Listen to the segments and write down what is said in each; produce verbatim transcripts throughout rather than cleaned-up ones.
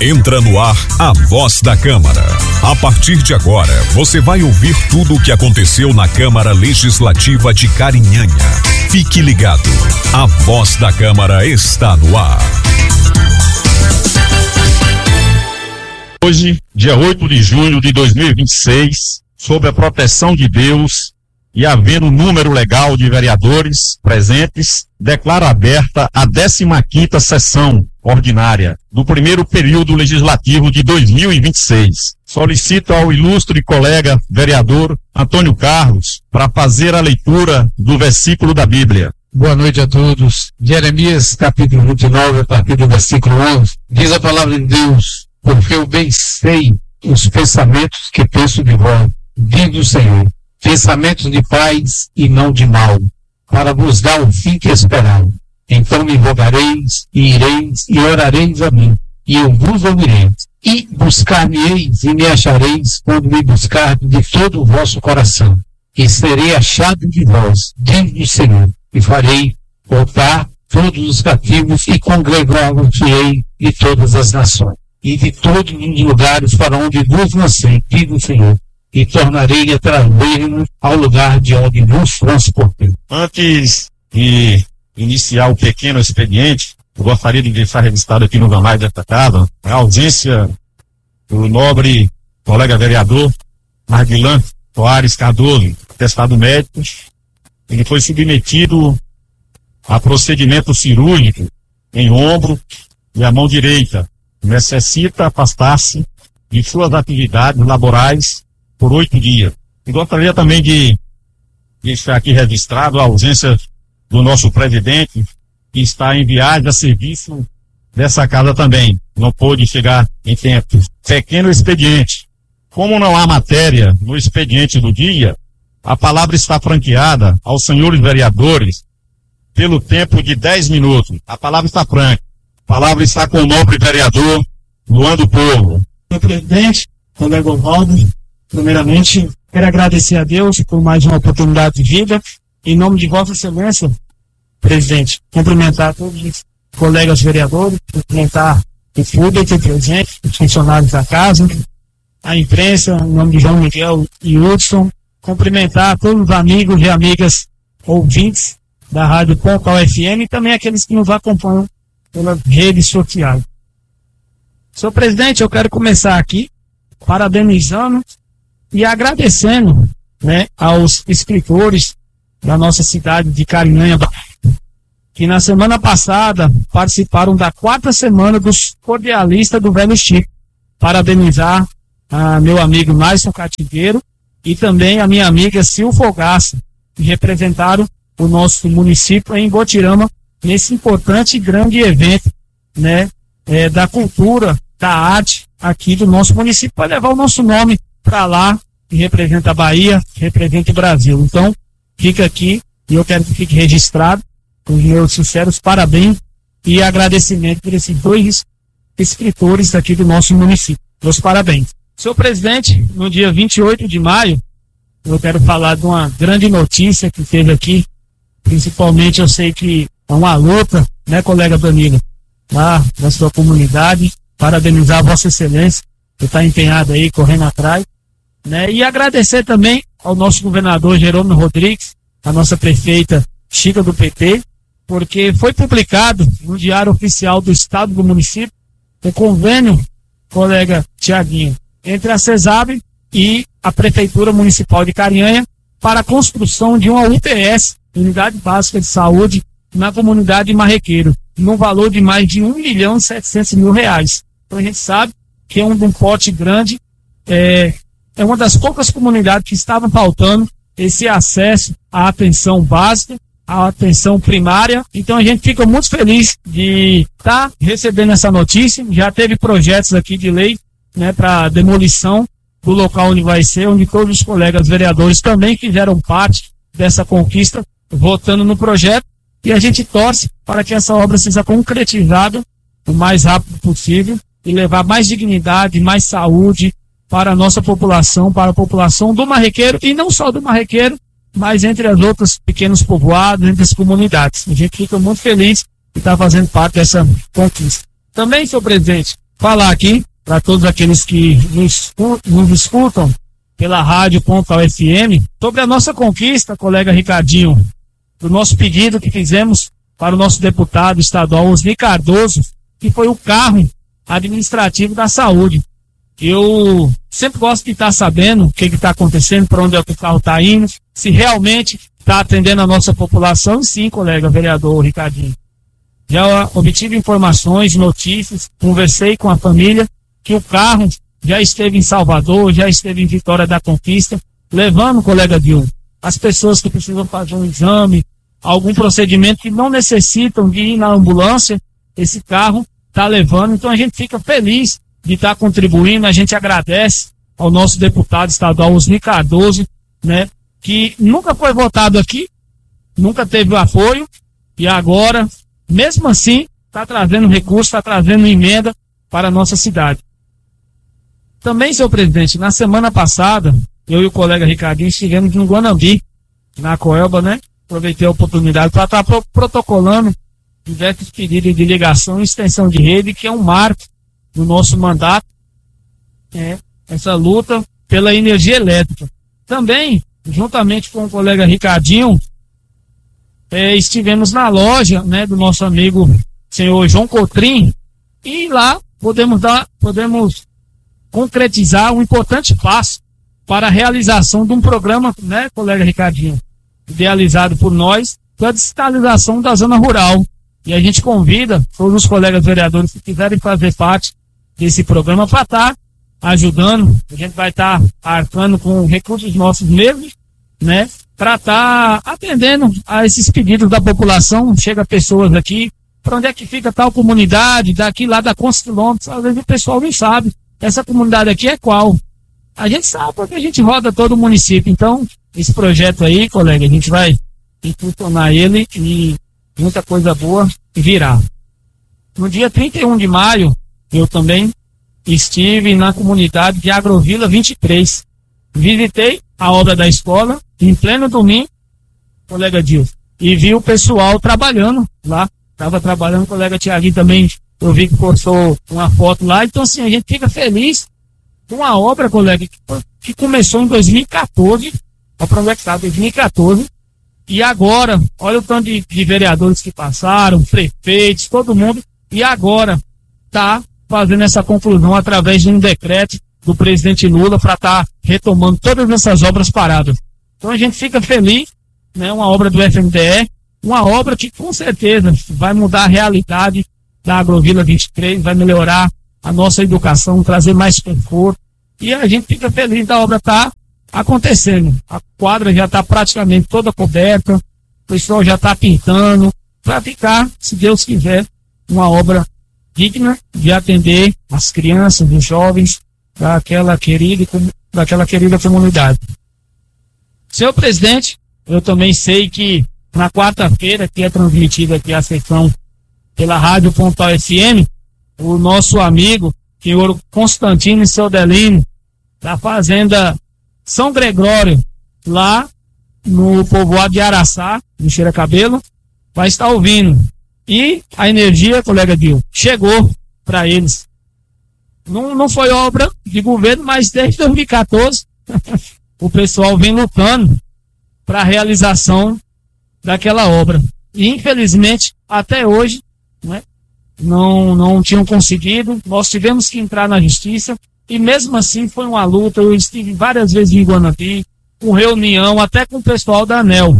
Entra no ar a Voz da Câmara. A partir de agora, você vai ouvir tudo o que aconteceu na Câmara Legislativa de Carinhanha. Fique ligado, a Voz da Câmara está no ar. Hoje, dia oito de junho de dois mil e vinte e seis, sob a proteção de Deus e havendo número legal de vereadores presentes, declaro aberta a décima quinta sessão ordinária do primeiro período legislativo de dois mil e vinte e seis. Solicito ao ilustre colega vereador Antônio Carlos para fazer a leitura do versículo da Bíblia. Boa noite a todos. Jeremias capítulo vinte e nove, a partir do versículo onze, diz a palavra de Deus: porque eu bem sei os pensamentos que penso de vós, diz o Senhor, pensamentos de paz e não de mal, para vos dar o fim que esperai. Então me invocareis, e ireis, e orareis a mim, e eu vos ouvirei. E buscar-me-eis, e me achareis, quando me buscardes de todo o vosso coração. E serei achado de vós, diz o Senhor, e farei voltar todos os cativos, e congregar-vos-ei de todas as nações, e de todos os lugares para onde vos lancei, diz o Senhor, e tornarei a trazer-nos ao lugar de onde vos transportei. Antes de iniciar o pequeno expediente, eu gostaria de deixar registrado aqui no jornal desta casa a ausência do nobre colega vereador Marguilan Soares Cardoso, atestado médico. Ele foi submetido a procedimento cirúrgico em ombro e a mão direita. Necessita afastar-se de suas atividades laborais por oito dias. E gostaria também de deixar aqui registrado a ausência do nosso presidente, que está em viagem a serviço dessa casa também. Não pôde chegar em tempo. Pequeno expediente. Como não há matéria no expediente do dia, a palavra está franqueada aos senhores vereadores pelo tempo de dez minutos. A palavra está franca. A palavra está com o nobre vereador Luan do Povo. Senhor presidente, colega Osvaldo, primeiramente, quero agradecer a Deus por mais uma oportunidade de vida. Em nome de Vossa Excelência, presidente, cumprimentar todos os colegas vereadores, cumprimentar o público presente, os funcionários da casa, a imprensa, em nome de João Miguel e Hudson, cumprimentar todos os amigos e amigas ouvintes da Rádio Poncal F M e também aqueles que nos acompanham pelas redes sociais. Senhor presidente, eu quero começar aqui parabenizando e agradecendo, né, aos escritores da nossa cidade de Carinhanha, que na semana passada participaram da quarta semana dos cordialistas do Velho Chico. Parabenizar a meu amigo Naison Cativeiro e também a minha amiga Sil Fogaça, que representaram o nosso município em Botirama nesse importante e grande evento, né, é, da cultura, da arte aqui do nosso município, para levar o nosso nome para lá, que representa a Bahia, que representa o Brasil. Então, fica aqui, e eu quero que fique registrado, com os meus sinceros parabéns e agradecimento por esses dois escritores aqui do nosso município. Meus parabéns. Senhor presidente, no dia vinte e oito de maio, eu quero falar de uma grande notícia que teve aqui, principalmente eu sei que é uma luta, né, colega Danilo, lá na sua comunidade, parabenizar a Vossa Excelência, que está empenhado aí, correndo atrás, né, e agradecer também ao nosso governador Jerônimo Rodrigues, a nossa prefeita Chica do P T, porque foi publicado no Diário Oficial do Estado do Município o convênio, colega Tiaguinho, entre a CESAB e a Prefeitura Municipal de Carinhanha para a construção de uma U P S, Unidade Básica de Saúde, na comunidade Marrequeiro, no valor de mais de um milhão e setecentos mil reais. Então a gente sabe que é um, um pote grande, é, é uma das poucas comunidades que estavam faltando esse acesso à atenção básica, à atenção primária. Então a gente fica muito feliz de estar tá recebendo essa notícia. Já teve projetos aqui de lei, né, para demolição do local onde vai ser, onde todos os colegas vereadores também fizeram parte dessa conquista, votando no projeto, e a gente torce para que essa obra seja concretizada o mais rápido possível e levar mais dignidade, mais saúde para a nossa população, para a população do Marrequeiro, e não só do Marrequeiro, mas entre as outras pequenos povoados, entre as comunidades. A gente fica muito feliz de estar fazendo parte dessa conquista. Também, senhor presidente, falar aqui para todos aqueles que nos, nos escutam pela rádio Pontal F M sobre a nossa conquista, colega Ricardinho, do nosso pedido que fizemos para o nosso deputado estadual Osni Cardoso, que foi o carro administrativo da saúde. Eu sempre gosto de estar sabendo o que está acontecendo, para onde é que o carro está indo, se realmente está atendendo a nossa população. E sim, colega vereador Ricardinho, já obtive informações, notícias, conversei com a família, que o carro já esteve em Salvador, já esteve em Vitória da Conquista, levando, colega Dilma, as pessoas que precisam fazer um exame, algum procedimento que não necessitam de ir na ambulância, esse carro está levando. Então a gente fica feliz de estar tá contribuindo, a gente agradece ao nosso deputado estadual Osni Cardoso, né, que nunca foi votado aqui, nunca teve o apoio, e agora, mesmo assim, está trazendo recurso, está trazendo emenda para a nossa cidade. Também, senhor presidente, na semana passada, eu e o colega Ricardinho estivemos no Guanambi, na Coelba, né? Aproveitei a oportunidade para estar pro protocolando diversos pedidos de ligação e extensão de rede, que é um marco no nosso mandato, é, essa luta pela energia elétrica. Também, juntamente com o colega Ricardinho, é, estivemos na loja, né, do nosso amigo senhor João Cotrim, e lá podemos dar, podemos concretizar um importante passo para a realização de um programa, né, colega Ricardinho, idealizado por nós, para a digitalização da zona rural. E a gente convida todos os colegas vereadores que quiserem fazer parte desse programa para estar ajudando. A gente vai estar arcando com recursos nossos mesmos, né, para estar atendendo a esses pedidos da população. Chega pessoas aqui, para onde é que fica tal comunidade, daqui lá da quantos quilômetros, às vezes o pessoal não sabe. Essa comunidade aqui é qual? A gente sabe porque a gente roda todo o município. Então, esse projeto aí, colega, a gente vai impulsionar ele e muita coisa boa virá. No dia trinta e um de maio, eu também estive na comunidade de Agrovila vinte e três. Visitei a obra da escola em pleno domingo, colega Dilson, e vi o pessoal trabalhando lá. Estava trabalhando, o colega Tiaguinho também, eu vi que postou uma foto lá. Então, assim, a gente fica feliz com uma obra, colega, que, que começou em dois mil e quatorze, ó, para onde é que tá, dois mil e quatorze, e agora, olha o tanto de, de vereadores que passaram, prefeitos, todo mundo, e agora tá fazendo essa conclusão através de um decreto do presidente Lula para estar tá retomando todas essas obras paradas. Então a gente fica feliz, né, uma obra do F M D E, uma obra que com certeza vai mudar a realidade da Agrovila vinte e três, vai melhorar a nossa educação, trazer mais conforto, e a gente fica feliz da obra estar tá acontecendo. A quadra já está praticamente toda coberta, o pessoal já está pintando, para ficar, se Deus quiser, uma obra digna de atender as crianças, os jovens, daquela querida, daquela querida comunidade. Senhor presidente, eu também sei que na quarta-feira, que é transmitida aqui a sessão pela Rádio Pontal F M, o nosso amigo, senhor Constantino Sodelino, da Fazenda São Gregório, lá no povoado de Araçá, no Cheira Cabelo, vai estar ouvindo. E a energia, colega Dil, chegou para eles. Não, não foi obra de governo, mas desde dois mil e quatorze o pessoal vem lutando para a realização daquela obra. E infelizmente, até hoje, né, não, não tinham conseguido. Nós tivemos que entrar na justiça e mesmo assim foi uma luta. Eu estive várias vezes em Guanambi, com reunião, até com o pessoal da ANEEL.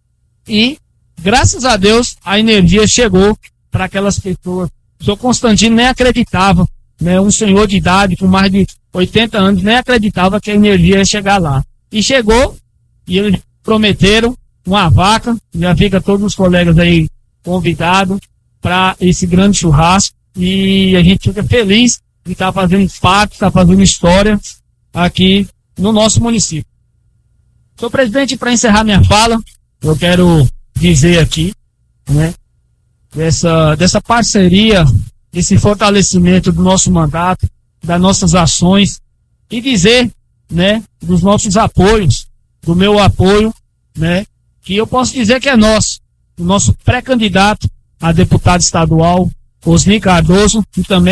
E, graças a Deus, a energia chegou para aquelas pessoas. O senhor Constantino nem acreditava, né, um senhor de idade, com mais de oitenta anos, nem acreditava que a energia ia chegar lá. E chegou, e eles prometeram uma vaca, já fica todos os colegas aí convidados para esse grande churrasco, e a gente fica feliz de estar tá fazendo parte, estar tá fazendo história aqui no nosso município. Senhor presidente, para encerrar minha fala, eu quero dizer aqui, né, dessa, dessa parceria, desse fortalecimento do nosso mandato, das nossas ações, e dizer, né, dos nossos apoios, do meu apoio, né, que eu posso dizer que é nosso, o nosso pré-candidato a deputado estadual, Osni Cardoso, e também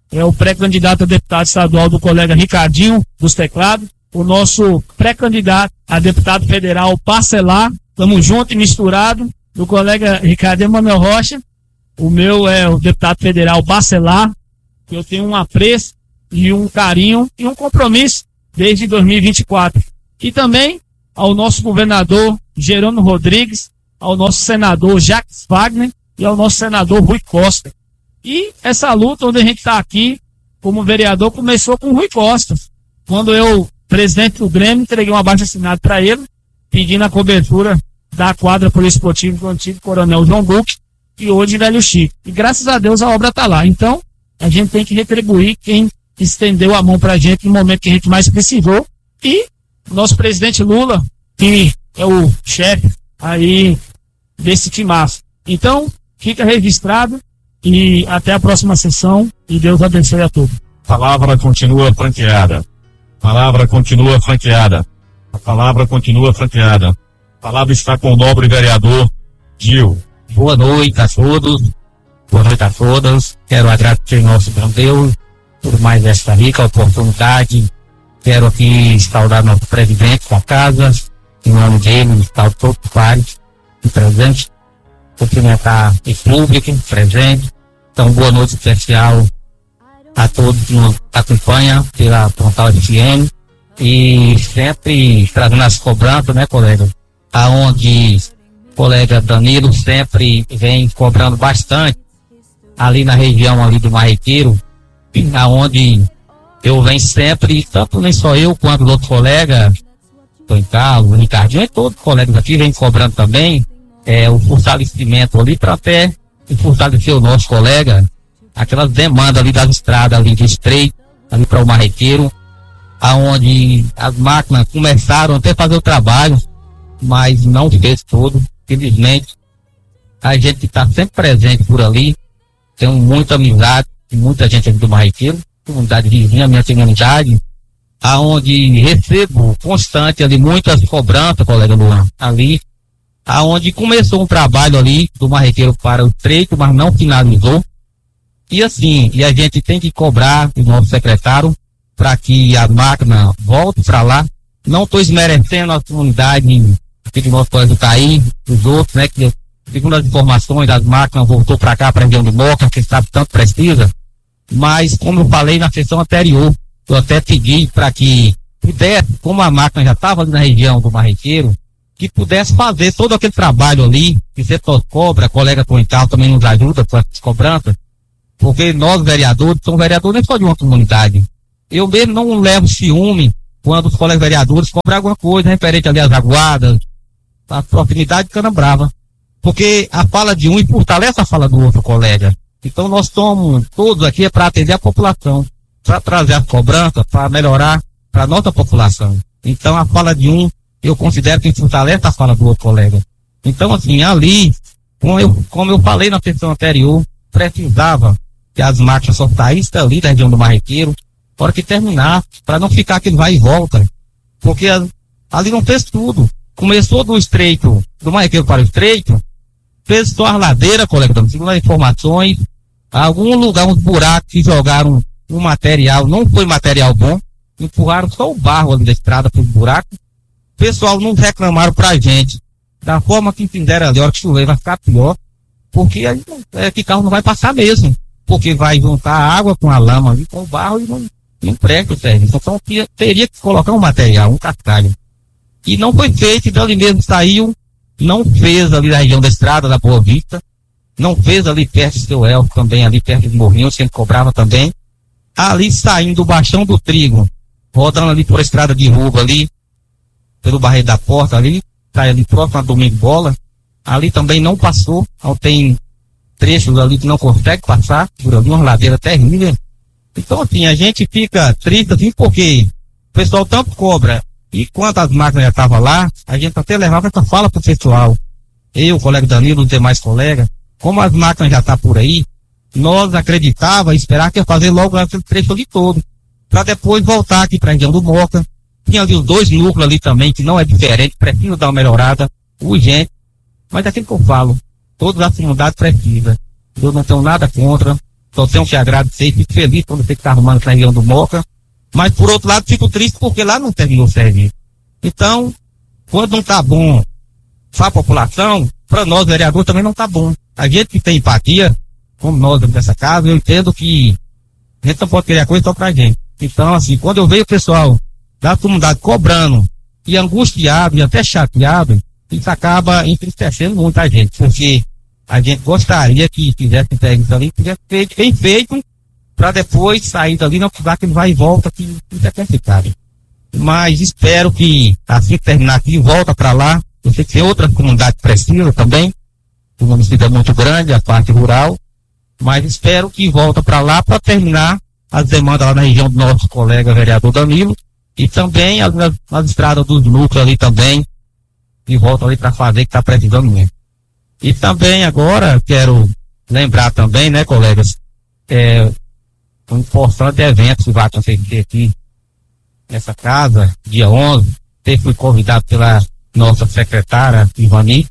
é o pré-candidato a deputado estadual do colega Ricardinho, dos teclados, o nosso pré-candidato a deputado federal Parcelar, estamos juntos e misturados, do colega Ricardo Emanuel Rocha, o meu é o deputado federal Parcelar, que eu tenho um apreço e um carinho e um compromisso desde dois mil e vinte e quatro. E também ao nosso governador Jerônimo Rodrigues, ao nosso senador Jacques Wagner e ao nosso senador Rui Costa. E essa luta onde a gente está aqui como vereador começou com o Rui Costa. Quando eu, presidente do Grêmio, entreguei um abaixo-assinado para ele, pedindo a cobertura da quadra poliesportiva do antigo Coronel João Duque e hoje Velho Chico. E graças a Deus a obra está lá. Então, a gente tem que retribuir quem estendeu a mão para a gente no momento que a gente mais precisou. E nosso presidente Lula, que é o chefe aí desse timaço. Então, fica registrado e até a próxima sessão e Deus abençoe a todos. A palavra continua franqueada. A palavra continua franqueada. A palavra continua franqueada. A palavra está com o nobre vereador Gil. Boa noite a todos. Boa noite a todas. Quero agradecer nosso grande Deus por mais esta rica oportunidade. Quero aqui saudar nosso presidente da casa, em nome dele, está todos os pares presentes. Cumprimentar o público presente. Então, boa noite especial a todos que nos acompanham pela Pontal F M e sempre trazendo as cobranças, né, colega? Aonde o colega Danilo sempre vem cobrando bastante ali na região ali do Marrequeiro, aonde eu venho sempre, tanto nem só eu quanto os outros colegas, Tony Carlos, o Ricardinho e todos os colegas aqui vêm cobrando também é, o fortalecimento ali para até fortalecer o nosso colega, aquelas demandas ali das estradas ali de estreito, ali para o Marrequeiro, aonde as máquinas começaram até a fazer o trabalho, mas não fez todo, felizmente. A gente está sempre presente por ali, tenho muita amizade, muita gente aqui do Marrequeiro, comunidade vizinha, minha comunidade, aonde recebo constante ali muitas cobranças, colega Luan, ali, aonde começou um trabalho ali do Marrequeiro para o estreito, mas não finalizou. E assim, e a gente tem que cobrar o nosso secretário para que a máquina volte para lá. Não estou desmerecendo a comunidade aqui do nosso colega do Caí, dos outros, né, que segundo as informações das máquinas voltou para cá, para a região do Moca, que sabe tanto precisa. Mas, como eu falei na sessão anterior, eu até pedi para que pudesse, como a máquina já estava ali na região do Marrequeiro, que pudesse fazer todo aquele trabalho ali, que você cobra, a colega Tontal também nos ajuda com as cobranças, porque nós vereadores, somos vereadores nem só de uma comunidade. Eu mesmo não levo ciúme quando os colegas vereadores cobram alguma coisa referente ali às aguadas, a proximidade de Canabrava, porque a fala de um e fortalece a fala do outro colega. Então nós somos todos aqui é para atender a população, para trazer as cobranças, para melhorar para a nossa população. Então a fala de um, eu considero que fortalece a fala do outro colega. Então assim, ali, como eu, como eu falei na sessão anterior, precisava que as máquinas só saíssem ali da região do Marrequeiro, para que terminar, para não ficar aquele vai e volta. Porque a, ali não fez tudo. Começou do estreito, do Marrequeiro para o estreito, fez só a ladeira, colega, segundo as informações, algum lugar, uns buracos que jogaram um material, não foi material bom, empurraram só o barro ali da estrada para os buracos. O pessoal não reclamaram pra gente. Da forma que fizeram ali, a hora que chover vai ficar pior, porque aí é que carro não vai passar mesmo, porque vai juntar a água com a lama ali, com o barro e não, não presta o serviço. Então teria que colocar um material, um cascalho. E não foi feito, então ali mesmo saiu, não fez ali na região da estrada da Boa Vista, não fez ali perto de Seu Elfo também, ali perto de Morrinho, sempre cobrava também. Ali saindo do Baixão do Trigo, rodando ali por a estrada de rua ali, pelo Barreiro da Porta ali, sai ali próximo a Domingo Bola, ali também não passou, então tem trechos ali que não consegue passar, por ali uma ladeira terrível. Então assim, a gente fica triste assim, porque o pessoal tanto cobra, e quando as máquinas já estavam lá, a gente até levava essa fala pro pessoal, eu, o colega Danilo, os demais colegas, como as máquinas já estão por aí, nós acreditava e esperava que ia fazer logo aquele trecho ali todo, para depois voltar aqui para a região do Moca. Tinha ali os dois núcleos ali também, que não é diferente, precisa dar uma melhorada urgente, mas é aquilo que eu falo, todas as comunidades precisam. Eu não tenho nada contra, Só tenho que agradecer e fico feliz quando você está arrumando essa região do Moca. Mas, por outro lado, fico triste porque lá não terminou o serviço. Então, quando não está bom para a população, para nós, vereadores, também não está bom. A gente que tem empatia, como nós dessa casa, eu entendo que a gente não pode querer a coisa só para a gente. Então, assim, quando eu vejo o pessoal da comunidade cobrando e angustiado e até chateado, isso acaba entristecendo muita gente, porque a gente gostaria que fizesse serviço ali, que tivesse feito, bem feito, para depois sair dali, não precisar que ele vai e volta, que isso é complicado. Mas espero que, assim que terminar aqui, volta para lá. Eu sei que tem outra comunidade que precisa também, o município é muito grande, a parte rural, mas espero que volta para lá para terminar as demandas lá na região do nosso colega vereador Danilo, e também as, as estradas dos núcleos ali também, e volta ali para fazer, que está precisando mesmo. E também agora, quero lembrar também, né, colegas, é, um importante evento que vai acontecer aqui nessa casa, dia onze, eu fui convidado pela nossa secretária, Ivani,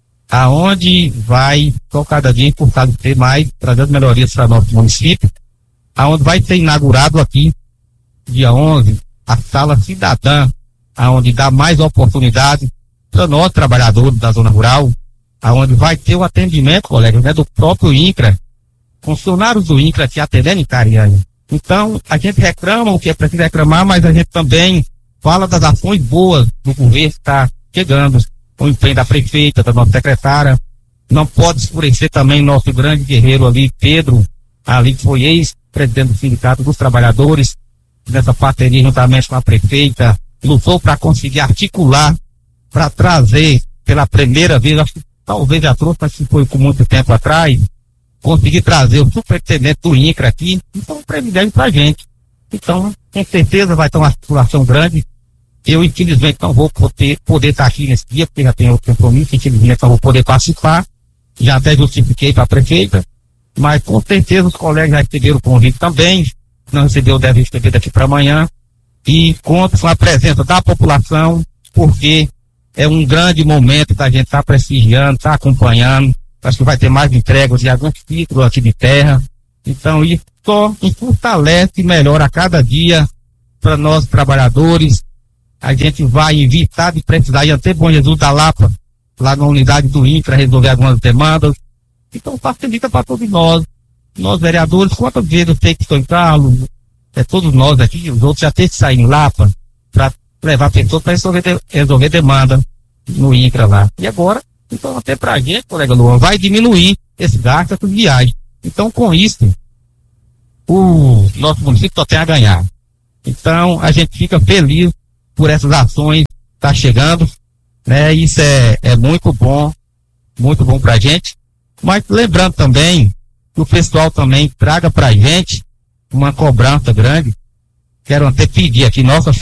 aonde vai, só cada dia, fortalecer mais, trazendo melhorias para nosso município, aonde vai ser inaugurado aqui, dia onze, a Sala Cidadã, aonde dá mais oportunidade para nós, trabalhadores da zona rural, aonde vai ter o atendimento, colegas, né, do próprio INCRA, funcionários do INCRA aqui atendendo em Cariânia. Então, a gente reclama o que é preciso reclamar, mas a gente também fala das ações boas do governo que está chegando, o empenho da prefeita, da nossa secretária. Não pode escurecer também nosso grande guerreiro ali, Pedro, ali que foi ex-presidente do Sindicato dos Trabalhadores, nessa parceria juntamente com a prefeita, lutou para conseguir articular, para trazer pela primeira vez, acho que talvez já trouxe, mas foi com muito tempo atrás, conseguir trazer o superintendente do INCRA aqui, então é um privilégio para a gente. Então, com certeza vai ter uma articulação grande. Eu, infelizmente, não vou poder, poder estar aqui nesse dia, porque já tenho outro compromisso, infelizmente não vou poder participar. Já até justifiquei para a prefeita, mas com certeza os colegas já receberam o convite também, se não recebeu, deve receber daqui para amanhã, e conto com a presença da população, porque é um grande momento que a gente está prestigiando, está acompanhando. Acho que vai ter mais entregas de alguns títulos aqui de terra. Então, isso só fortalece e melhora a cada dia para nós trabalhadores. A gente vai evitar de precisar ir até Bom Jesus da Lapa, lá na unidade do INCRA, resolver algumas demandas. Então, facilita para todos nós. Nós, vereadores, quantas vezes eu sei que estou em Carlos, é todos nós aqui, os outros já têm que sair em Lapa para levar pessoas para resolver, de, resolver demanda no INCRA lá. E agora, então, até pra gente, colega Luan, vai diminuir esse gasto com viagem. Então, com isso, o nosso município só tem a ganhar. Então, a gente fica feliz por essas ações que tá chegando, né? Isso é, é muito bom, muito bom pra gente. Mas lembrando também que o pessoal também traga pra gente uma cobrança grande. Quero até pedir aqui, nossa